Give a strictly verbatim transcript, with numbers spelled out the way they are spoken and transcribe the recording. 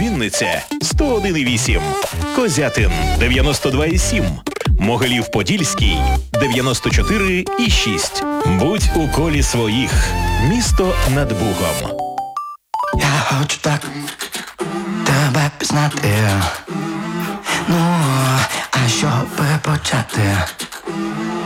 Вінниця сто один і вісім, Козятин дев'яносто два і сім, Могилів-Подільський дев'яносто чотири і шість. Будь у колі своїх. Місто над Бугом. Я хочу так тебе пізнати. Ну, а що почати?